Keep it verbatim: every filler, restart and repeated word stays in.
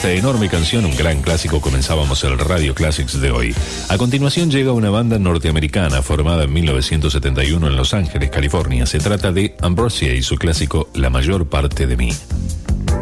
esta enorme canción, un gran clásico, comenzábamos el Radio Classics de hoy. A continuación llega una banda norteamericana formada en mil novecientos setenta y uno en Los Ángeles, California. Se trata de Ambrosia y su clásico La mayor parte de mí.